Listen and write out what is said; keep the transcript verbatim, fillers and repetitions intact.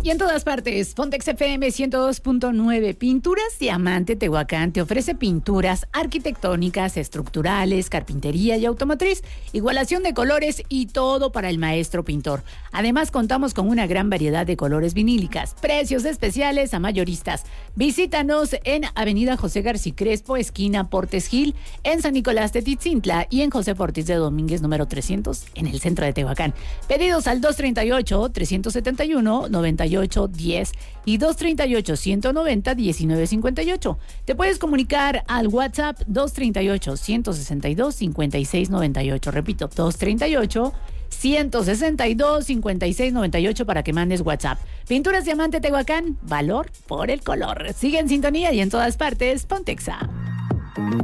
Y en todas partes, Pontex F M ciento dos punto nueve. Pinturas Diamante Tehuacán te ofrece pinturas arquitectónicas, estructurales, carpintería y automotriz, igualación de colores y todo para el maestro pintor. Además, contamos con una gran variedad de colores vinílicas, precios especiales a mayoristas. Visítanos en Avenida José García Crespo, esquina Portes Gil, en San Nicolás de Titzintla y en José Ortiz de Domínguez, número trescientos, en el centro de Tehuacán. Pedidos al dos treinta y ocho, trescientos setenta y uno, noventa y ocho diez y dos treinta y ocho, ciento noventa, diecinueve cincuenta y ocho. Te puedes comunicar al WhatsApp dos treinta y ocho, ciento sesenta y dos, cincuenta y seis noventa y ocho. Repito, dos treinta y ocho, ciento sesenta y dos, cincuenta y seis noventa y ocho para que mandes WhatsApp. Pinturas Diamante Tehuacán, valor por el color. Sigue en sintonía y en todas partes, Pontexa.